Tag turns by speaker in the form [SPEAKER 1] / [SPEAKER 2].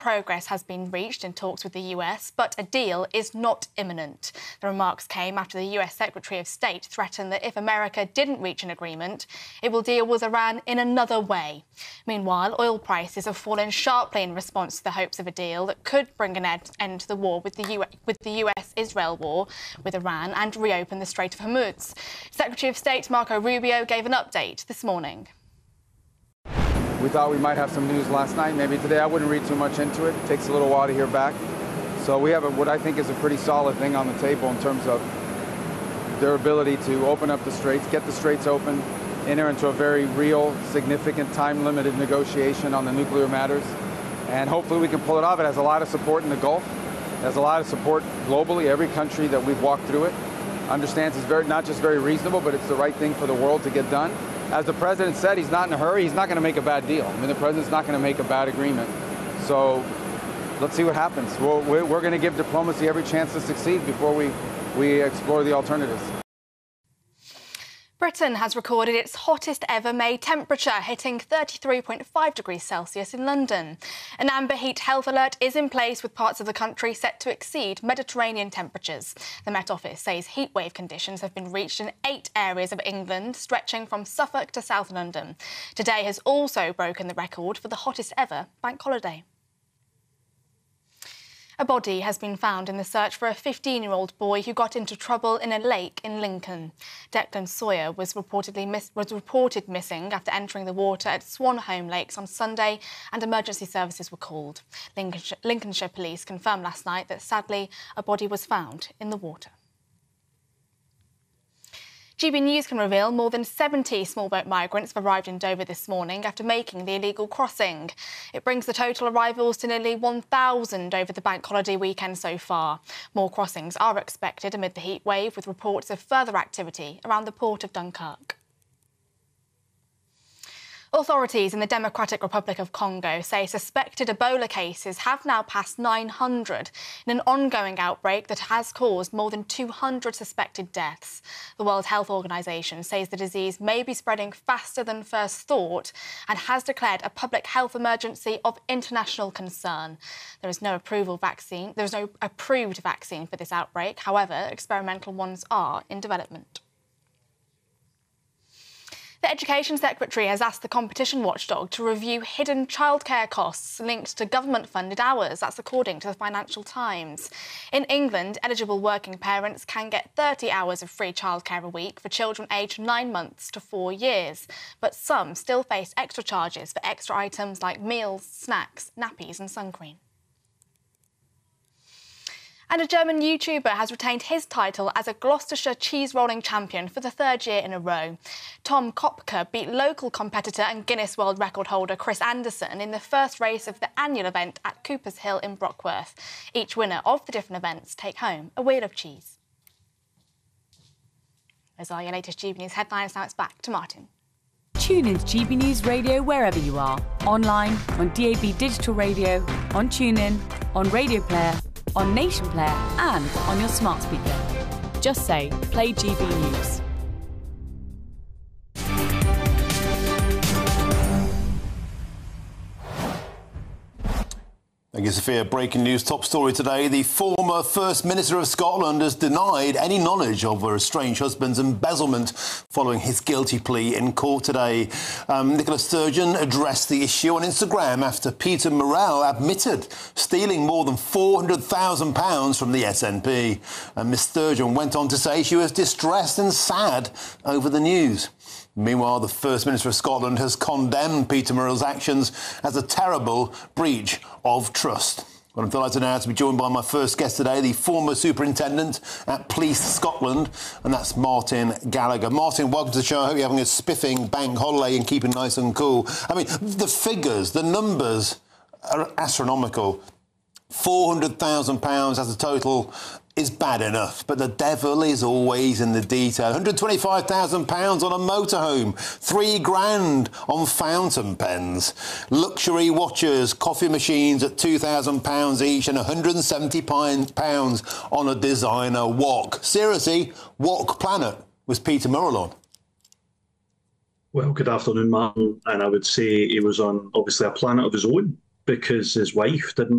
[SPEAKER 1] progress has been reached in talks with the US, but a deal is not imminent. The remarks came after the US Secretary of State threatened that if America didn't reach an agreement, it will deal with Iran in another way. Meanwhile, oil prices have fallen sharply in response to the hopes of a deal that could bring an end to the war with the US-Israel war with Iran and reopen the Strait of Hormuz. Secretary of State Marco Rubio gave an update this morning.
[SPEAKER 2] We thought we might have some news last night. Maybe today. I wouldn't read too much into it. It takes a little while to hear back. So we have what I think is a pretty solid thing on the table in terms of their ability to open up the straits, get the straits open, enter into a very real, significant, time-limited negotiation on the nuclear matters. And hopefully we can pull it off. It has a lot of support in the Gulf. It has a lot of support globally. Every country that we've walked through it understands it's not just very reasonable, but it's the right thing for the world to get done. As the president said, he's not in a hurry. He's not going to make a bad deal. I mean, the president's not going to make a bad agreement. So let's see what happens. We're going to give diplomacy every chance to succeed before we explore the alternatives.
[SPEAKER 1] Britain has recorded its hottest ever May temperature, hitting 33.5 degrees Celsius in London. An amber heat health alert is in place with parts of the country set to exceed Mediterranean temperatures. The Met Office says heatwave conditions have been reached in 8 areas of England, stretching from Suffolk to South London. Today has also broken the record for the hottest ever bank holiday. A body has been found in the search for a 15-year-old boy who got into trouble in a lake in Lincoln. Declan Sawyer was reported missing after entering the water at Swanholme Lakes on Sunday, and emergency services were called. Lincolnshire Police confirmed last night that, sadly, a body was found in the water. GB News can reveal more than 70 small boat migrants have arrived in Dover this morning after making the illegal crossing. It brings the total arrivals to nearly 1,000 over the bank holiday weekend so far. More crossings are expected amid the heat wave, with reports of further activity around the port of Dunkirk. Authorities in the Democratic Republic of Congo say suspected Ebola cases have now passed 900 in an ongoing outbreak that has caused more than 200 suspected deaths. The World Health Organization says the disease may be spreading faster than first thought and has declared a public health emergency of international concern. There is no approved vaccine for this outbreak. However, experimental ones are in development. The Education Secretary has asked the competition watchdog to review hidden childcare costs linked to government-funded hours. That's according to the Financial Times. In England, eligible working parents can get 30 hours of free childcare a week for children aged 9 months to 4 years. But some still face extra charges for extra items like meals, snacks, nappies and sun cream. And a German YouTuber has retained his title as a Gloucestershire cheese rolling champion for the 3rd year in a row. Tom Kopke beat local competitor and Guinness World Record holder Chris Anderson in the first race of the annual event at Coopers Hill in Brockworth. Each winner of the different events take home a wheel of cheese. Those are your latest GB News headlines. Now it's back to Martin.
[SPEAKER 3] Tune in to GB News Radio wherever you are. Online, on DAB digital radio, on TuneIn, on Radio Player, on Nation Player and on your smart speaker. Just say, play GB News.
[SPEAKER 4] Thank you, Sophia. Breaking news, top story today. The former First Minister of Scotland has denied any knowledge of her estranged husband's embezzlement following his guilty plea in court today. Nicola Sturgeon addressed the issue on Instagram after Peter Murrell admitted stealing more than £400,000 from the SNP. And Miss Sturgeon went on to say she was distressed and sad over the news. Meanwhile, the First Minister of Scotland has condemned Peter Murrell's actions as a terrible breach of trust. Well, I'm delighted now to be joined by my first guest today, the former superintendent at Police Scotland, and that's Martin Gallagher. Martin, welcome to the show. I hope you're having a spiffing bank holiday and keeping nice and cool. I mean, the figures, the numbers are astronomical. £400,000 as a total is bad enough, but the devil is always in the detail. £125,000 on a motorhome, £3,000 on fountain pens, luxury watches, coffee machines at £2,000 each, and £170 on a designer wok. Seriously, what planet was Peter Murrell on?
[SPEAKER 5] Well, good afternoon, Martin. And I would say he was on, obviously, a planet of his own, because his wife didn't